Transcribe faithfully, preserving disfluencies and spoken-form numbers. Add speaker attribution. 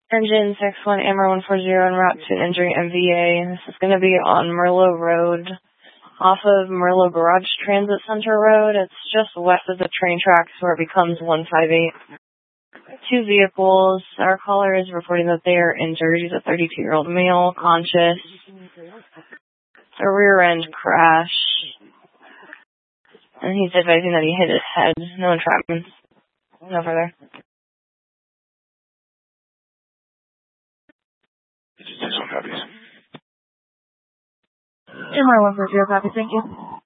Speaker 1: Engine six one Amber one four zero en route to an injury M V A. This is going to be on Merlot Road, off of Merlot Garage Transit Center Road. It's just west of the train tracks where it becomes one five eight. Two vehicles. Our caller is reporting that they are injured. He's a thirty-two-year-old male, conscious. A rear end crash. And he's advising that he hit his head. No entrapments. No further.
Speaker 2: This one copies.
Speaker 1: Amber one four zero copies, thank you.